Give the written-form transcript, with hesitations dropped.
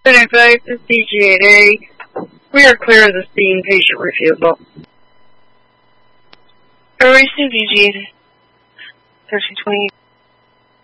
5, this is DG8A. We are clear of the scene, patient refusal. Received DG 1320.